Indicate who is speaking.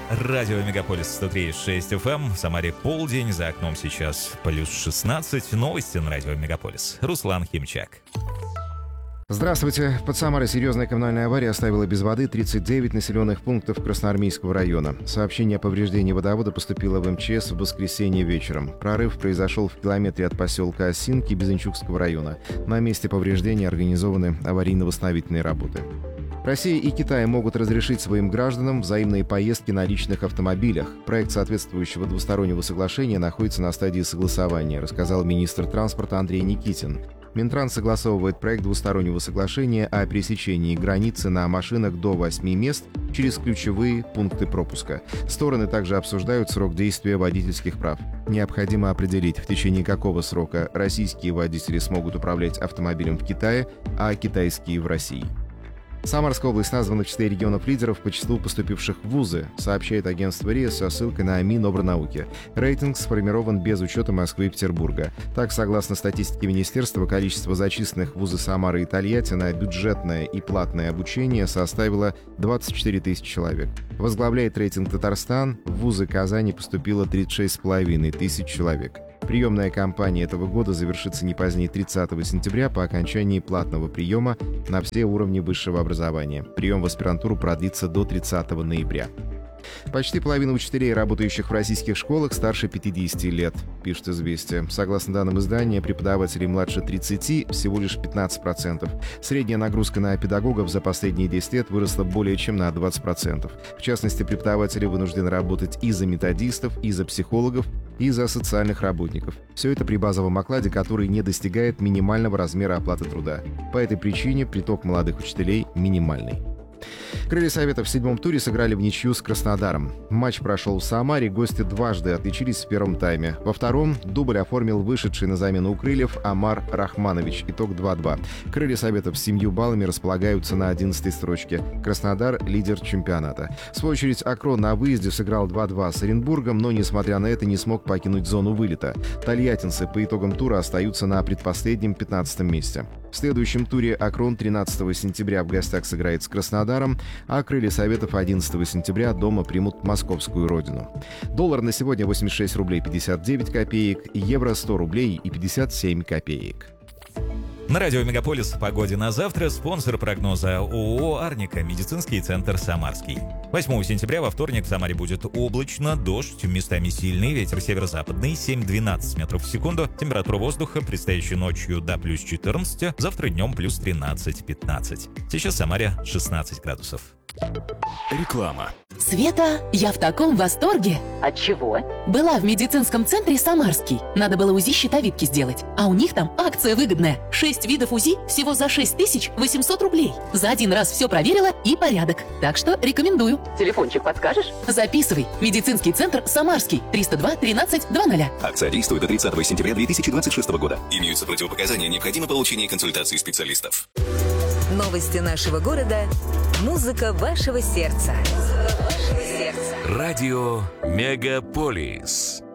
Speaker 1: Радио Мегаполис 103.6 FM. В Самаре полдень, за окном сейчас плюс 16. Новости на Радио Мегаполис. Руслан Химчак.
Speaker 2: Здравствуйте. Под Самарой серьезная коммунальная авария оставила без воды 39 населенных пунктов Красноармейского района. Сообщение о повреждении водовода поступило в МЧС в воскресенье вечером. Прорыв произошел в километре от поселка Осинки Безынчукского района. На месте повреждения организованы аварийно-восстановительные работы. Россия и Китай могут разрешить своим гражданам взаимные поездки на личных автомобилях. Проект соответствующего двустороннего соглашения находится на стадии согласования, рассказал министр транспорта Андрей Никитин. Минтранс согласовывает проект двустороннего соглашения о пересечении границы на машинах до 8 мест через ключевые пункты пропуска. Стороны также обсуждают срок действия водительских прав. Необходимо определить, в течение какого срока российские водители смогут управлять автомобилем в Китае, а китайские в России. Самарская область названа в числе регионов-лидеров по числу поступивших в вузы, сообщает агентство РИА со ссылкой на Минобрнауки. Рейтинг сформирован без учета Москвы и Петербурга. Так, согласно статистике министерства, количество зачисленных в вузы Самары и Тольятти на бюджетное и платное обучение составило 24 тысячи человек. Возглавляет рейтинг Татарстан. В вузы Казани поступило 36,5 тысяч человек. Приемная кампания этого года завершится не позднее 30 сентября по окончании платного приема на все уровни высшего образования. Прием в аспирантуру продлится до 30 ноября. Почти половина учителей, работающих в российских школах, старше 50 лет, пишет «Известия». Согласно данным издания, преподавателей младше 30 всего лишь 15%. Средняя нагрузка на педагогов за последние 10 лет выросла более чем на 20%. В частности, преподаватели вынуждены работать и за методистов, и за психологов, и за социальных работников. Все это при базовом окладе, который не достигает минимального размера оплаты труда. По этой причине приток молодых учителей минимальный. Крылья Советов в седьмом туре сыграли в ничью с Краснодаром. Матч прошел в Самаре, гости дважды отличились в первом тайме. Во втором дубль оформил вышедший на замену у крыльев Амар Рахманович. Итог 2-2. Крылья Советов с 7 баллами располагаются на 11-й строчке. Краснодар — лидер чемпионата. В свою очередь, Акрон на выезде сыграл 2-2 с Оренбургом, но, несмотря на это, не смог покинуть зону вылета. Тольяттинцы по итогам тура остаются на предпоследнем 15-м месте. В следующем туре Акрон 13 сентября в гостях сыграет с Краснодаром, а Крылья Советов 11 сентября дома примут московскую родину. Доллар на сегодня 86 рублей 59 копеек, евро 100 рублей и 57 копеек.
Speaker 1: На радио Мегаполис в погоде на завтра спонсор прогноза ООО «Арника», медицинский центр «Самарский». 8 сентября во вторник в Самаре будет облачно, дождь, местами сильный, ветер северо-западный 7-12 метров в секунду, температура воздуха, предстоящей ночью до плюс 14, завтра днем плюс 13-15. Сейчас в Самаре 16 градусов.
Speaker 3: Реклама.
Speaker 4: Света, я в таком восторге.
Speaker 5: От чего?
Speaker 4: Была в медицинском центре «Самарский». Надо было УЗИ щитовидки сделать. А у них там акция выгодная. 6 видов УЗИ всего за 6800 рублей. За один раз все проверила и порядок. Так что рекомендую.
Speaker 5: Телефончик подскажешь?
Speaker 4: Записывай. Медицинский центр «Самарский». 302 13 20.
Speaker 3: Акция действует до 30 сентября 2026 года. Имеются противопоказания, необходимо получение консультации специалистов.
Speaker 6: Новости нашего города. Музыка вашего сердца.
Speaker 7: Радио Мегаполис.